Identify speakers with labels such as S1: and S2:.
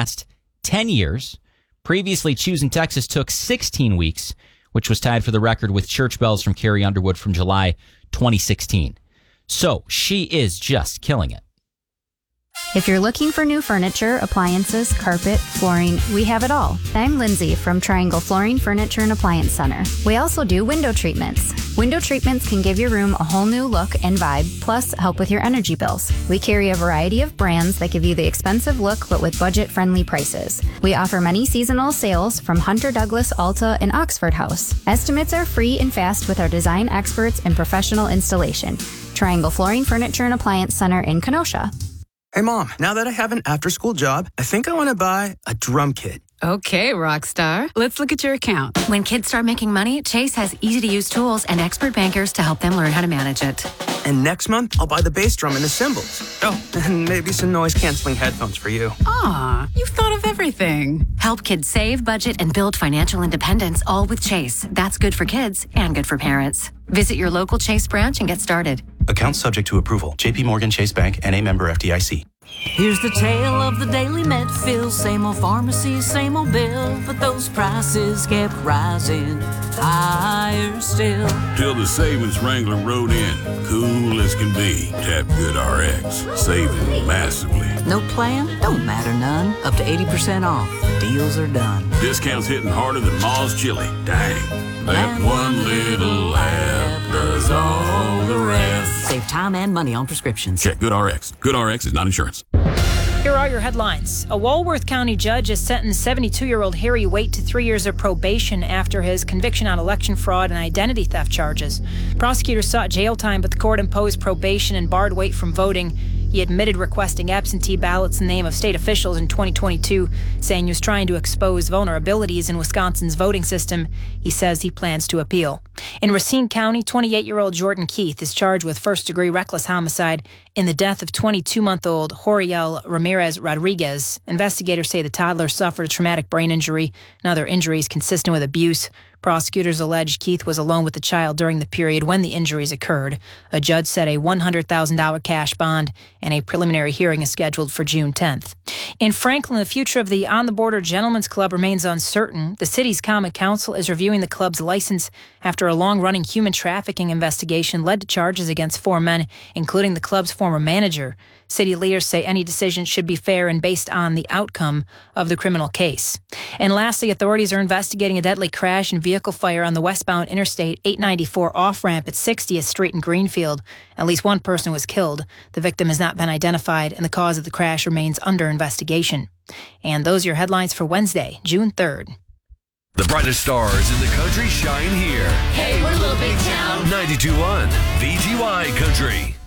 S1: past 10 years. Previously, Choosing Texas took 16 weeks, which was tied for the record with Church Bells from Carrie Underwood from July 2016. So she is just killing it.
S2: If you're looking for new furniture, appliances, carpet, flooring, we have it all. I'm Lindsay from Triangle Flooring, Furniture, and Appliance Center. We also do window treatments. Window treatments can give your room a whole new look and vibe, plus help with your energy bills. We carry a variety of brands that give you the expensive look, but with budget-friendly prices. We offer many seasonal sales from Hunter Douglas, Alta, and Oxford House. Estimates are free and fast with our design experts and professional installation. Triangle Flooring, Furniture, and Appliance Center in Kenosha.
S3: Hey, Mom, now that I have an after-school job, I think I want to buy a drum kit.
S4: Okay, Rockstar. Let's look at your account.
S5: When kids start making money, Chase has easy-to-use tools and expert bankers to help them learn how to manage it.
S3: And next month, I'll buy the bass drum and the cymbals. Oh, and maybe some noise-canceling headphones for you.
S4: Aw, you've thought of everything.
S5: Help kids save, budget, and build financial independence, all with Chase. That's good for kids and good for parents. Visit your local Chase branch and get started.
S6: Account subject to approval. J.P. Morgan Chase Bank, N.A. member FDIC.
S7: Here's the tale of the daily Medfield. Same old pharmacy, same old bill, but those prices kept rising higher still.
S8: Till the savings wrangler rode in, cool as can be. Tap GoodRx, saving massively.
S7: No plan? Don't matter none. Up to 80% off. Deals are done.
S8: Discounts hitting harder than Ma's chili. Dang, that one little app does all the rest.
S7: Save time and money on prescriptions.
S8: Check GoodRx. GoodRx is not insurance.
S9: Here are your headlines. A Walworth County judge has sentenced 72-year-old Harry Waite to 3 years of probation after his conviction on election fraud and identity theft charges. Prosecutors sought jail time, but the court imposed probation and barred Waite from voting. He admitted requesting absentee ballots in the name of state officials in 2022, saying he was trying to expose vulnerabilities in Wisconsin's voting system. He says he plans to appeal. In Racine County, 28-year-old Jordan Keith is charged with first-degree reckless homicide in the death of 22-month-old Horiel Ramirez Rodriguez. Investigators say the toddler suffered a traumatic brain injury and other injuries consistent with abuse. Prosecutors allege Keith was alone with the child during the period when the injuries occurred. A judge set a $100,000 cash bond, and a preliminary hearing is scheduled for June 10th. In Franklin, the future of the On the Border Gentlemen's Club remains uncertain. The city's Common Council is reviewing the club's license after a long-running human trafficking investigation led to charges against 4 men, including the club's former manager. City leaders say any decision should be fair and based on the outcome of the criminal case. And lastly, authorities are investigating a deadly crash and vehicle fire on the westbound Interstate 894 off-ramp at 60th Street in Greenfield. At least one person was killed. The victim has not been identified, and the cause of the crash remains under investigation. And those are your headlines for Wednesday, June 3rd.
S10: The brightest stars in the country shine here.
S11: Hey, we're Little Big Town.
S10: 92.1 VGY Country.